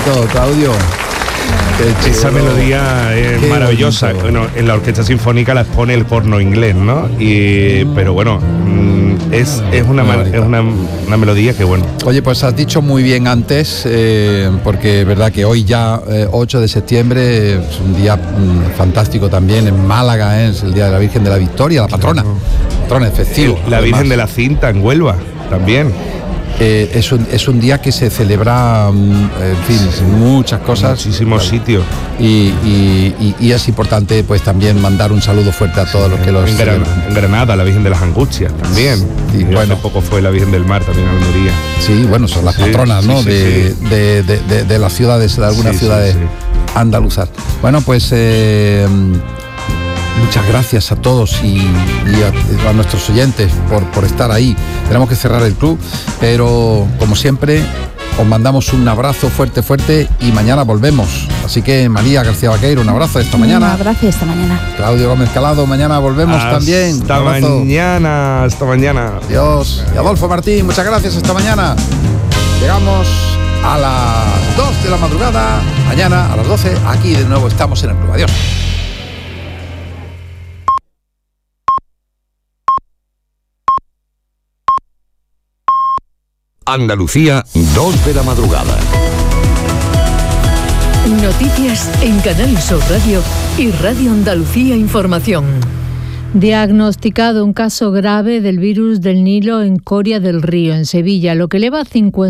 bonito, Claudio. Esa melodía es maravillosa. Bonito. Bueno, en la orquesta sinfónica la expone el corno inglés, ¿no? Pero bueno, es una melodía que bueno. Oye, pues has dicho muy bien antes, porque es verdad que hoy ya 8 de septiembre es un día fantástico también en Málaga, es el Día de la Virgen de la Victoria, la patrona. Patrona, es festivo. La Virgen de la Cinta en Huelva también. Es un día que se celebra, en fin, muchas cosas. Muchísimos sitios. Y es importante pues también mandar un saludo fuerte a todos los que los celebran. En Granada, la Virgen de las Angustias también. Sí, y bueno. hace poco fue la Virgen del Mar también en Almería. Sí, bueno, son las patronas, ¿no? De las ciudades, de algunas ciudades andaluzas. Bueno, pues muchas gracias a todos y a nuestros oyentes por estar ahí. Tenemos que cerrar el club, pero como siempre os mandamos un abrazo fuerte y mañana volvemos. Así que María García Vaqueiro, un abrazo esta mañana. Un abrazo esta mañana. Claudio Gómez Calado, mañana volvemos también. Hasta mañana. Adiós. Y Adolfo Martín, muchas gracias, hasta mañana. Llegamos a las 2 de la madrugada. Mañana a las 12, aquí de nuevo estamos en el club. Adiós. Andalucía, 2 de la madrugada. Noticias en Canal Sur Radio y Radio Andalucía Información. Diagnosticado un caso grave del virus del Nilo en Coria del Río, en Sevilla, lo que eleva a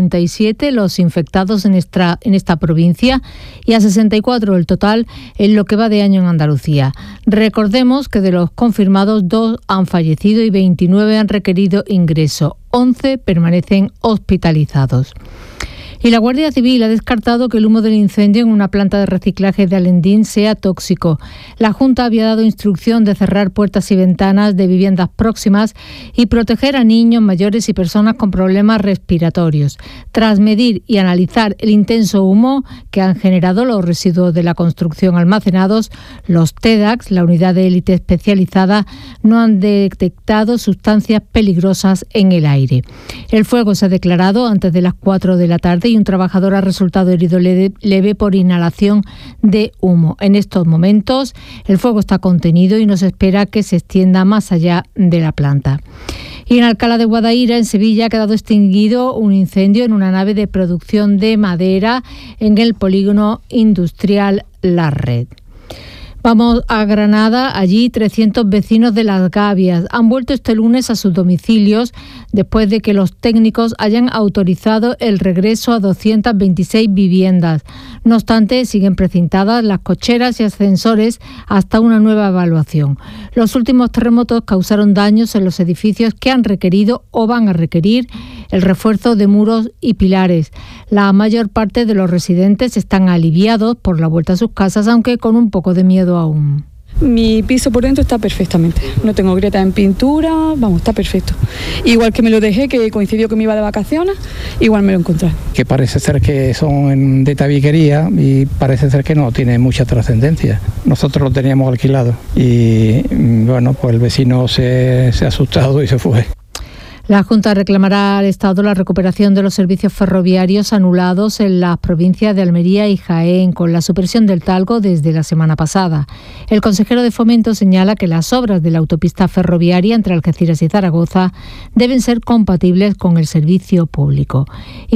57 los infectados en esta provincia y a 64 el total en lo que va de año en Andalucía. Recordemos que de los confirmados, 2 han fallecido y 29 han requerido ingreso. 11 permanecen hospitalizados. Y la Guardia Civil ha descartado que el humo del incendio en una planta de reciclaje de Alendín sea tóxico. La Junta había dado instrucción de cerrar puertas y ventanas de viviendas próximas y proteger a niños, mayores y personas con problemas respiratorios. Tras medir y analizar el intenso humo que han generado los residuos de la construcción almacenados, los TEDAX, la unidad de élite especializada, no han detectado sustancias peligrosas en el aire. El fuego se ha declarado antes de las 4 de la tarde y un trabajador ha resultado herido leve por inhalación de humo. En estos momentos el fuego está contenido y no se espera que se extienda más allá de la planta. Y en Alcalá de Guadaira, en Sevilla, ha quedado extinguido un incendio en una nave de producción de madera en el polígono industrial La Red. Vamos a Granada. Allí 300 vecinos de Las Gavias han vuelto este lunes a sus domicilios después de que los técnicos hayan autorizado el regreso a 226 viviendas. No obstante, siguen precintadas las cocheras y ascensores hasta una nueva evaluación. Los últimos terremotos causaron daños en los edificios que han requerido o van a requerir el refuerzo de muros y pilares. La mayor parte de los residentes están aliviados por la vuelta a sus casas, aunque con un poco de miedo aún. Mi piso por dentro está perfectamente, no tengo grietas en pintura, vamos, está perfecto. Igual que me lo dejé, que coincidió que me iba de vacaciones, igual me lo encontré. Que parece ser que son de tabiquería y parece ser que no tiene mucha trascendencia. Nosotros lo teníamos alquilado y bueno, pues el vecino se ha asustado y se fue. La Junta reclamará al Estado la recuperación de los servicios ferroviarios anulados en las provincias de Almería y Jaén con la supresión del talgo desde la semana pasada. El consejero de Fomento señala que las obras de la autopista ferroviaria entre Algeciras y Zaragoza deben ser compatibles con el servicio público.